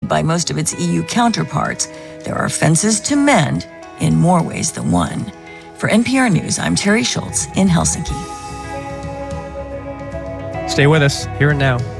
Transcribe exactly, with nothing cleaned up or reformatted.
by most of its E U counterparts, there are fences to mend in more ways than one. For N P R News, I'm Terry Schultz in Helsinki. Stay with us here and now.